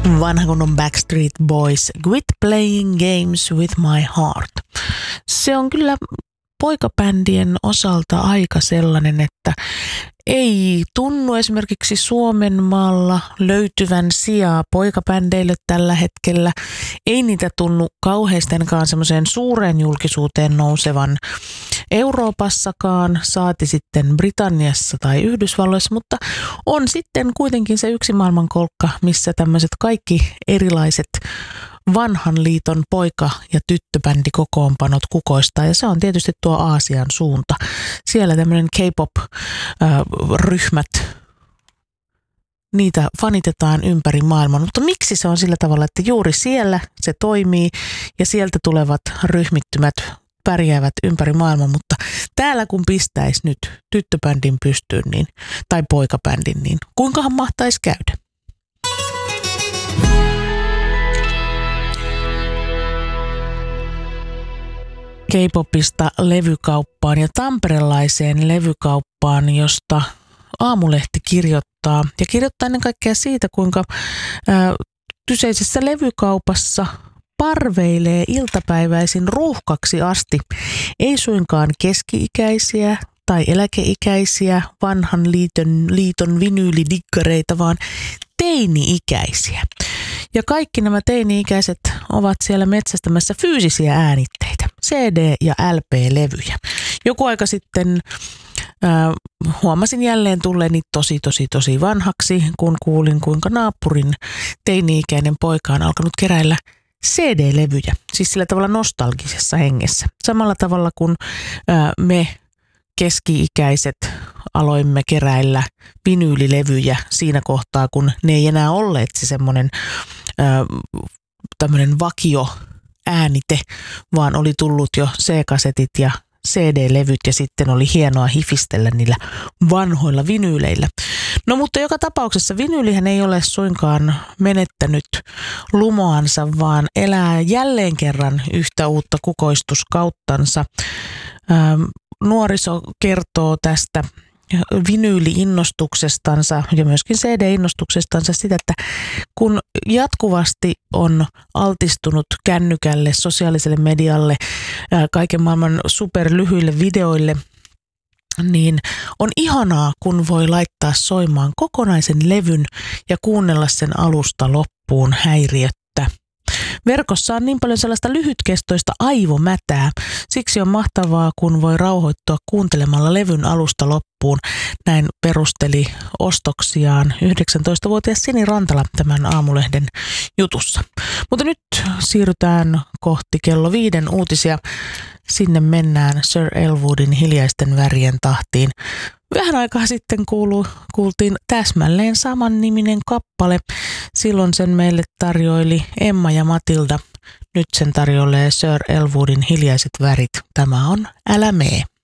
Vanha kunnon Backstreet Boys, Quit Playing Games with My Heart. Se on kyllä poikabändien osalta aika sellainen, että ei tunnu esimerkiksi Suomen maalla löytyvän sijaa poikabändeille tällä hetkellä. Ei niitä tunnu kauheastenkaan semmoiseen suureen julkisuuteen nousevan Euroopassakaan, saati sitten Britanniassa tai Yhdysvalloissa, mutta on sitten kuitenkin se yksi maailmankolkka, missä tämmöiset kaikki erilaiset vanhan liiton poika- ja tyttöbändikokoonpanot kukoistaa, ja se on tietysti tuo Aasian suunta. Siellä tämmöinen K-pop-ryhmät, niitä fanitetaan ympäri maailman, mutta miksi se on sillä tavalla, että juuri siellä se toimii ja sieltä tulevat ryhmittymät pärjäävät ympäri maailman, mutta täällä kun pistäisi nyt tyttöbändin pystyyn tai poikabändin, niin kuinkahan mahtaisi käydä? K-popista levykauppaan ja tamperelaiseen levykauppaan, josta Aamulehti kirjoittaa. Ja kirjoittaa ennen kaikkea siitä, kuinka kyseisessä levykaupassa parveilee iltapäiväisin ruuhkaksi asti. Ei suinkaan keski-ikäisiä tai eläkeikäisiä vanhan liiton vinyylidiggareita, vaan teini-ikäisiä. Ja kaikki nämä teini-ikäiset ovat siellä metsästämässä fyysisiä äänitteitä, CD- ja LP-levyjä. Joku aika sitten huomasin jälleen tulleeni tosi vanhaksi, kun kuulin, kuinka naapurin teini-ikäinen poika on alkanut keräillä CD-levyjä, siis sillä tavalla nostalgisessa hengessä. Samalla tavalla kuin me keski-ikäiset aloimme keräillä vinyylilevyjä siinä kohtaa, kun ne ei enää olleet se semmoinen tämmöinen vakio äänite, vaan oli tullut jo C-kasetit ja CD-levyt ja sitten oli hienoa hifistellä niillä vanhoilla vinyyleillä. No mutta joka tapauksessa vinyylihän ei ole suinkaan menettänyt lumoansa, vaan elää jälleen kerran yhtä uutta kukoistuskauttansa. Nuoriso kertoo tästä vinyyli-innostuksestansa ja myöskin CD-innostuksestansa sitä, että kun jatkuvasti on altistunut kännykälle, sosiaaliselle medialle, kaiken maailman superlyhyille videoille, niin on ihanaa, kun voi laittaa soimaan kokonaisen levyn ja kuunnella sen alusta loppuun häiriöttä. Verkossa on niin paljon sellaista lyhytkestoista aivomätää. Siksi on mahtavaa, kun voi rauhoittua kuuntelemalla levyn alusta loppuun. Näin perusteli ostoksiaan 19-vuotias Sini Rantala tämän Aamulehden jutussa. Mutta nyt siirrytään kohti kello 5 uutisia. Sinne mennään Sir Elwoodin Hiljaisten värien tahtiin. Vähän aikaa sitten kuultiin täsmälleen saman niminen kappale. Silloin sen meille tarjoili Emma ja Matilda. Nyt sen tarjoilee Sir Elwoodin Hiljaiset värit. Tämä on Älä mee.